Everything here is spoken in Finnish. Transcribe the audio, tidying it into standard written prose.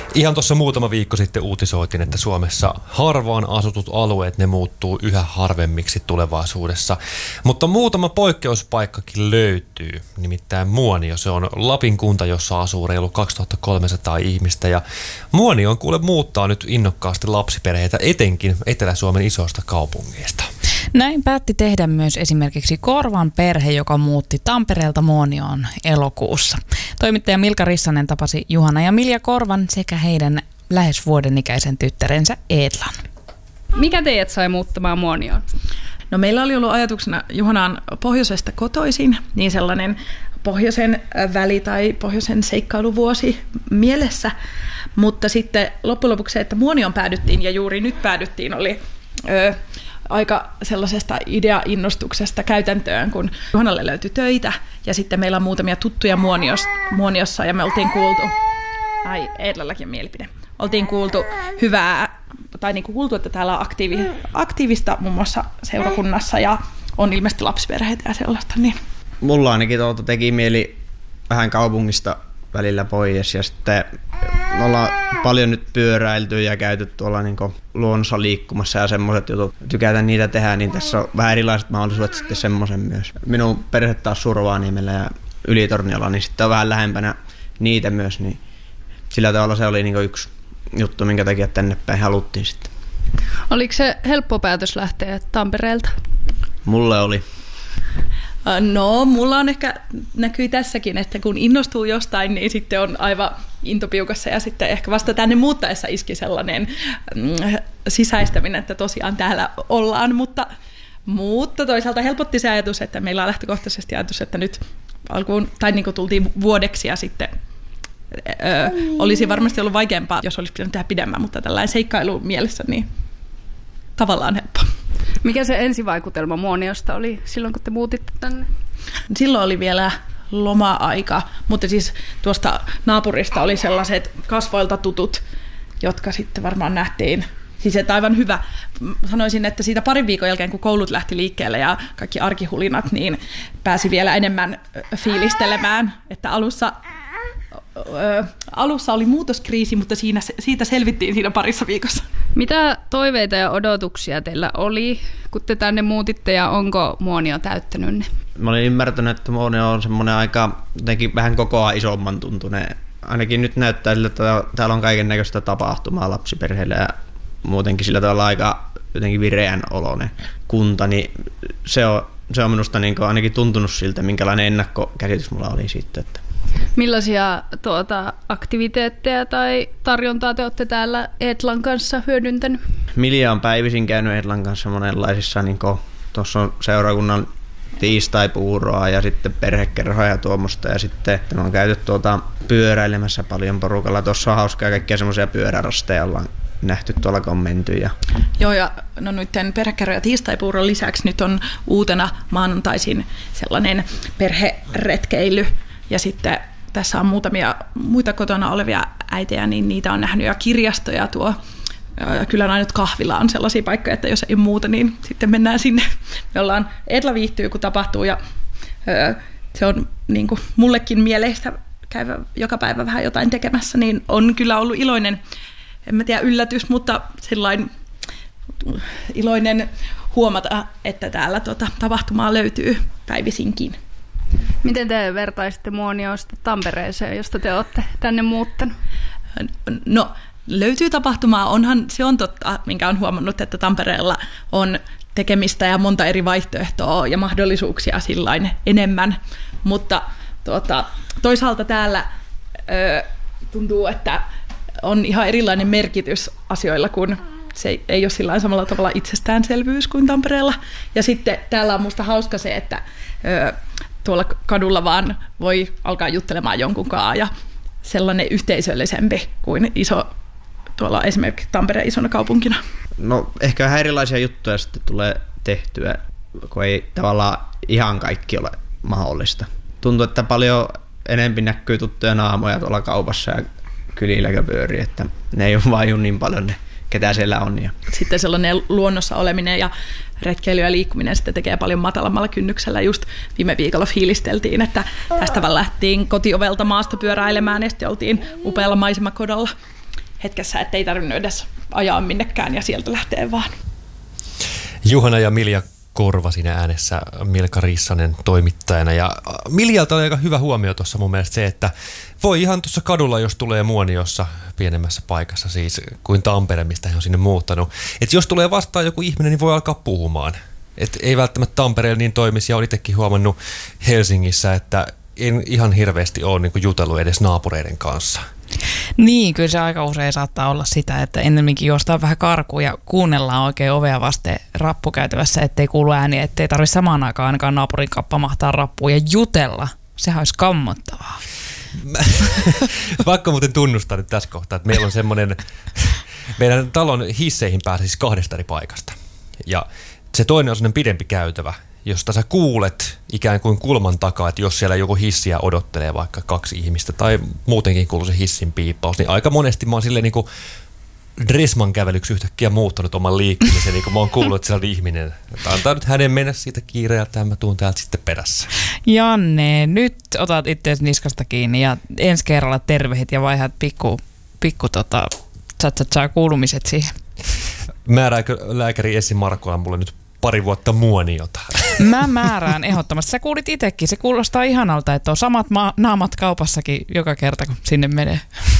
Ihan tuossa muutama viikko sitten uutisoitiin, että Suomessa harvaan asutut alueet, ne muuttuu yhä harvemmiksi tulevaisuudessa. Mutta muutama poikkeuspaikkakin löytyy, nimittäin Muonio. Se on Lapin kunta, jossa asuu reilu 2300 ihmistä. Ja Muonio on kuule muuttaa nyt innokkaasti lapsiperheitä, etenkin Etelä-Suomen isoista kaupungeista. Näin päätti tehdä myös esimerkiksi Korvan perhe, joka muutti Tampereelta Muonioon elokuussa. Toimittaja Milka Rissanen tapasi Juhana ja Milja Korvan sekä heidän lähes vuoden ikäisen tyttärensä Eetlan. Mikä teidät sai muuttamaan Muonioon? No meillä oli ollut ajatuksena, Juhana on pohjoisesta kotoisin, niin sellainen pohjoisen väli tai pohjoisen seikkailuvuosi mielessä, mutta sitten loppujen lopuksi se, että Muonioon päädyttiin ja juuri nyt päädyttiin, oli aika sellaisesta idea-innostuksesta käytäntöön, kun Juhanalle löytyi töitä ja sitten meillä on muutamia tuttuja Muoniossa ja me oltiin kuultu, Eetlalläkin mielipide, oltiin kuultu hyvää, tai niin kuin kuultu, että täällä on aktiivista muun muassa seurakunnassa ja on ilmeisesti lapsiperheitä ja sellaista. Niin. Mulla ainakin teki mieli vähän kaupungista välillä pois ja sitten me ollaan paljon nyt pyöräilty ja käyty tuolla niin luonnossa liikkumassa ja semmoiset jutut. Tykätään niitä tehdä, niin tässä on vähän erilaiset mahdollisuudet sitten semmoisen myös. Minun perhe taas Survaaniemellä ja Ylitorniolla, niin sitten on vähän lähempänä niitä myös, niin sillä tavalla se oli niin yksi juttu, minkä takia tänne päin haluttiin sitten. Oliko se helppo päätös lähteä Tampereelta? Mulle oli. No, mulla on ehkä näkyy tässäkin, että kun innostuu jostain, niin sitten on aivan intopiukassa ja sitten ehkä vasta tänne muuttaessa iski sellainen sisäistäminen, että tosiaan täällä ollaan, mutta toisaalta helpotti se ajatus, että meillä on lähtökohtaisesti ajatus, että nyt alkuun, tai niin kuin tultiin vuodeksi ja sitten olisi varmasti ollut vaikeampaa, jos olisi pitänyt tehdä pidemmän, mutta tällainen seikkailu mielessä, niin tavallaan helppo. Mikä se ensivaikutelma Muoniosta oli silloin, kun te muutitte tänne? Silloin oli vielä loma-aika, mutta siis tuosta naapurista oli sellaiset kasvoilta tutut, jotka sitten varmaan nähtiin. Siis että aivan hyvä. Sanoisin, että siitä parin viikon jälkeen, kun koulut lähti liikkeelle ja kaikki arkihulinat, niin pääsi vielä enemmän fiilistelemään, että alussa oli muutoskriisi, mutta siitä selvittiin siinä parissa viikossa. Mitä toiveita ja odotuksia teillä oli, kun te tänne muutitte, ja onko Muonio täyttänyt ne? Mä olin ymmärtänyt, että Muonio on semmoinen aika jotenkin vähän kokoa isomman tuntuneen. Ainakin nyt näyttää sillä, että täällä on kaiken näköistä tapahtumaa lapsiperheille ja muutenkin sillä tavalla aika jotenkin vireän oloinen kunta, niin se on minusta niin ainakin tuntunut siltä, minkälainen ennakkokäsitys mulla oli siitä, että millaisia aktiviteetteja tai tarjontaa te olette täällä Eetlan kanssa hyödyntänyt? Milja on päivisin käynyt Eetlan kanssa monenlaisissa, niin tuossa on seurakunnan tiistaipuuroa ja sitten perhekerhoa ja tuommoista. Ja sitten me on käyty pyöräilemässä paljon porukalla. Tuossa on hauskaa kaikkia semmoisia pyörärasteja ollaan nähty tuolla, kun on menty. Joo, ja no nyt perhekerho ja tiistaipuuron lisäksi nyt on uutena maanantaisin sellainen perheretkeily. Ja sitten tässä on muutamia muita kotona olevia äitejä, niin niitä on nähnyt, ja kirjastoja tuo. Kyllä ainut kahvila on sellaisia paikkoja, että jos ei muuta, niin sitten mennään sinne. Me ollaan, Eetla viihtyy, kun tapahtuu, ja se on niin kuin mullekin mieleistä käydä joka päivä vähän jotain tekemässä, niin on kyllä ollut iloinen, en mä tiedä yllätys, mutta sellainen iloinen huomata, että täällä tapahtumaa löytyy päivisinkin. Miten te vertaisitte Muoniosta Tampereeseen, josta te olette tänne muuttanut? No, löytyy tapahtumaa. Se on totta, minkä on huomannut, että Tampereella on tekemistä ja monta eri vaihtoehtoa ja mahdollisuuksia sillain enemmän. Mutta toisaalta täällä tuntuu, että on ihan erilainen merkitys asioilla, kun se ei ole sillain samalla tavalla itsestäänselvyys kuin Tampereella. Ja sitten täällä on musta hauska se, että tuolla kadulla vaan voi alkaa juttelemaan jonkunkaan ja sellainen yhteisöllisempi kuin tuolla esimerkiksi Tampereen isona kaupunkina. No ehkä vähän erilaisia juttuja sitten tulee tehtyä, kun ei tavallaan ihan kaikki ole mahdollista. Tuntuu, että paljon enemmän näkyy tuttuja naamoja tuolla kaupassa ja kylillä pyörii, että ne ei ole vain niin paljon ne, ketä siellä on. Ja sitten sellainen luonnossa oleminen ja retkeily ja liikkuminen sitten tekee paljon matalammalla kynnyksellä. Just viime viikolla fiilisteltiin, että tästä vaan lähtiin kotiovelta maasta pyöräilemään ja sitten oltiin upealla maisemakodolla. hetkessä, ettei tarvinnut edes ajaa minnekään ja sieltä lähtee vaan. Juhana ja Milja Korva siinä äänessä, Milka Rissanen toimittajana. Ja Miljalta oli aika hyvä huomio tuossa mun mielestä se, että voi ihan tuossa kadulla, jos tulee Muoniossa pienemmässä paikassa, siis kuin Tampere, mistä hän on sinne muuttanut. Että jos tulee vastaan joku ihminen, niin voi alkaa puhumaan. Et ei välttämättä Tampereella niin toimisi, ja olen itsekin huomannut Helsingissä, että en ihan hirveästi ole niin kuin jutellut edes naapureiden kanssa. Niin, kyllä se aika usein saattaa olla sitä, että ennemminkin juostaan vähän karkuun ja kuunnellaan oikein ovea vasten rappukäytävässä, ettei kuulu ääniä, ettei tarvitse samaan aikaan ainakaan naapurin kappa mahtaa rappuun ja jutella. Sehän olisi kammottavaa. Vaikka muuten tunnustaa nyt tässä kohtaa, että meillä on semmoinen, meidän talon hisseihin pääsee siis 2 eri paikasta. Ja se toinen on semmoinen pidempi käytävä, josta sä kuulet ikään kuin kulman takaa, että jos siellä joku hissiä odottelee vaikka 2 ihmistä tai muutenkin kuuluu se hissin piippaus, niin aika monesti mä oon silleen niin kuin Dressman kävelyksi yhtäkkiä muuttanut oman liikkumisen, niin kuin mä oon kuullut, että siellä on ihminen. Antaa nyt hänen mennä siitä kiireeltä ja mä tuun täältä sitten perässä. Janne, nyt otat itseäsi niskasta kiinni ja ensi kerralla tervehit ja vaihdat pikku kuulumiset siihen. Määrääkö lääkäri Essi Markkola mulle nyt 2 vuotta muoniota? Mä määrään ehdottomasti. Sä kuulit itsekin. Se kuulostaa ihanalta, että on samat naamat kaupassakin joka kerta, kun sinne menee.